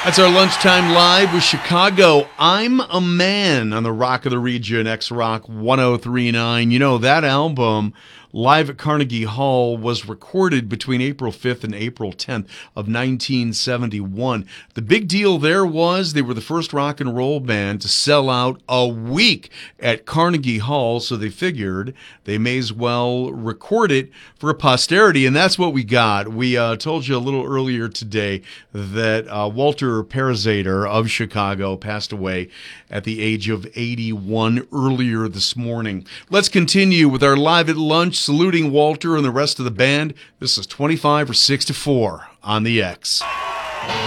That's our lunchtime live with Chicago. I'm a Man on the Rock of the Region, X-Rock 1039. You know, that album, live at Carnegie Hall, was recorded between April 5th and April 10th of 1971. The big deal there was they were the first rock and roll band to sell out a week at Carnegie Hall, so they figured they may as well record it for posterity, and that's what we got. We told you a little earlier today that Walter Parazater of Chicago passed away at the age of 81 earlier this morning. Let's continue with our Live at Lunch, saluting Walter and the rest of the band. This is 25 or 6 to 4 on the X.